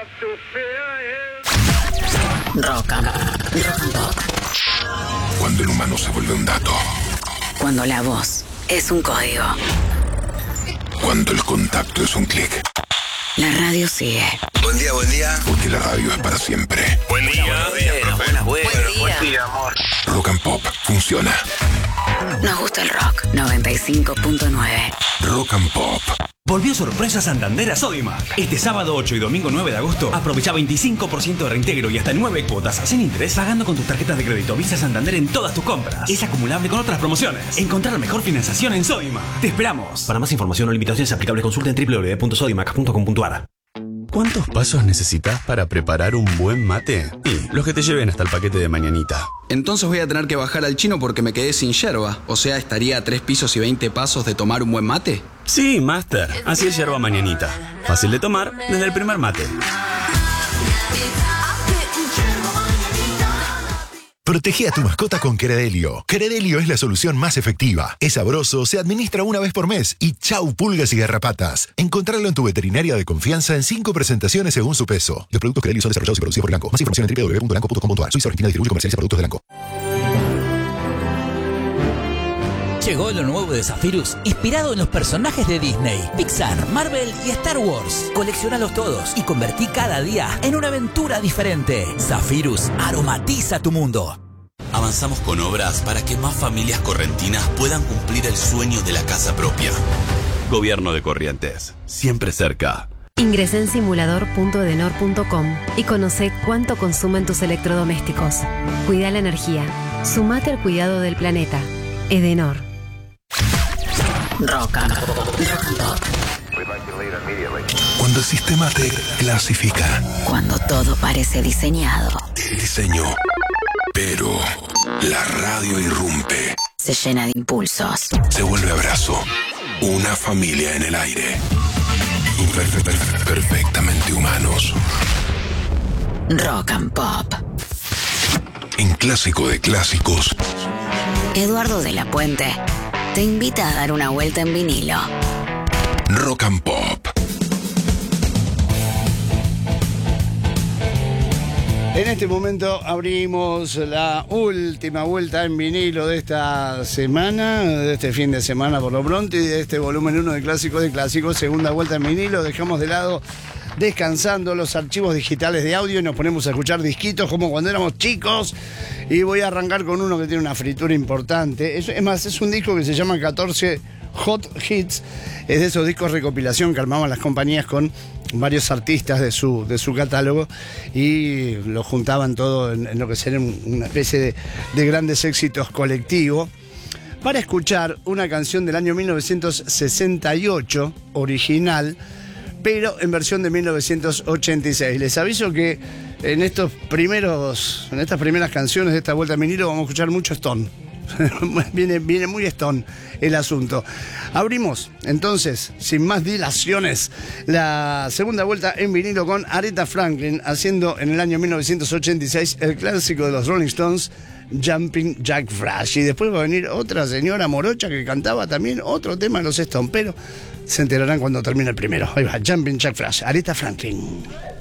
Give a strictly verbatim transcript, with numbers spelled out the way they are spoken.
Rock and, rock and Pop. Cuando el humano se vuelve un dato. Cuando la voz es un código. Cuando el contacto es un clic. La radio sigue. Buen día, buen día. Porque la radio es para siempre. Buen día, buenos días, profe. Buenas, Buen día. Buen día, amor. Rock and Pop funciona. Nos gusta el rock. noventa y cinco punto nueve. Rock and Pop. Volvió sorpresa Santander a Sodimac. Este sábado ocho y domingo nueve de agosto aprovecha veinticinco por ciento de reintegro y hasta nueve cuotas sin interés pagando con tus tarjetas de crédito Visa Santander en todas tus compras. Es acumulable con otras promociones. Encontrar la mejor financiación en Sodimac. Te esperamos. Para más información o limitaciones aplicables consulta en doble u doble u doble u punto sodimac punto com punto a r. ¿Cuántos pasos necesitas para preparar un buen mate? Y los que te lleven hasta el paquete de mañanita. Entonces voy a tener que bajar al chino porque me quedé sin yerba. O sea, estaría a tres pisos y veinte pasos de tomar un buen mate. Sí, Master. Así es yerba mañanita. Fácil de tomar desde el primer mate. Protege a tu mascota con Credelio. Credelio es la solución más efectiva. Es sabroso, se administra una vez por mes y chau pulgas y garrapatas. Encontrarlo en tu veterinaria de confianza en cinco presentaciones según su peso. Los productos Credelio son desarrollados y producidos por Elanco. Más información en doble u doble u doble u punto elanco punto com punto a r. Suiza Argentina distribuye y comercializa productos de Elanco. Llegó lo nuevo de Zephyrus, inspirado en los personajes de Disney, Pixar, Marvel y Star Wars. Colecciónalos todos y convertí cada día en una aventura diferente. Zephyrus aromatiza tu mundo. Avanzamos con obras para que más familias correntinas puedan cumplir el sueño de la casa propia. Gobierno de Corrientes, siempre cerca. Ingresa en simulador punto edenor punto com y conoce cuánto consumen tus electrodomésticos. Cuida la energía. Sumate al cuidado del planeta. Edenor. Rock and Pop. Rock and Pop. Cuando el sistema te clasifica. Cuando todo parece diseñado. El diseño. Pero la radio irrumpe. Se llena de impulsos. Se vuelve abrazo. Una familia en el aire. Perfect- perfectamente humanos. Rock and Pop. En Clásico de Clásicos. Eduardo de la Puente te invita a dar una vuelta en vinilo. Rock and Pop. En este momento abrimos la última vuelta en vinilo de esta semana, de este fin de semana por lo pronto, y de este volumen uno de Clásicos de Clásicos, segunda vuelta en vinilo. Dejamos de lado descansando los archivos digitales de audio y nos ponemos a escuchar disquitos como cuando éramos chicos. Y voy a arrancar con uno que tiene una fritura importante. Es, es más, es un disco que se llama catorce Hot Hits. Es de esos discos recopilación que armaban las compañías con varios artistas de su, de su catálogo y lo juntaban todo en, en lo que sería una especie de, de grandes éxitos colectivos, para escuchar una canción del año mil novecientos sesenta y ocho, original, pero en versión de mil novecientos ochenta y seis. Les aviso que en estos primeros, en estas primeras canciones de esta vuelta a vinilo vamos a escuchar mucho Stone. viene, viene muy Stone el asunto. Abrimos entonces, sin más dilaciones, la segunda vuelta en vinilo con Aretha Franklin haciendo en el año mil novecientos ochenta y seis el clásico de los Rolling Stones, Jumping Jack Flash. Y después va a venir otra señora morocha que cantaba también otro tema de los Stones, pero se enterarán cuando termine el primero. Ahí va, Jumping Jack Flash, Aretha Franklin.